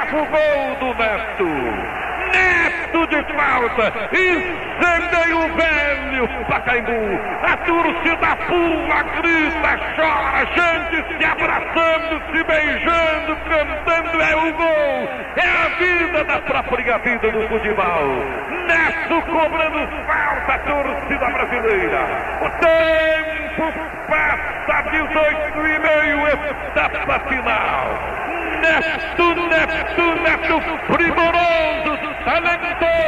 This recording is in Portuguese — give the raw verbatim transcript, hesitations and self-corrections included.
marcava o gol do Neto. Neto de falta, incendeia o velho Pacaembu. A torcida pula, grita, chora, gente se abraçando, se beijando, cantando, é o gol, é a vida da própria vida do futebol. Neto cobrando falta, a torcida brasileira. O tempo passa, dezoito e meio, etapa final. Neto, Neto, Neto, primoroso, talentoso.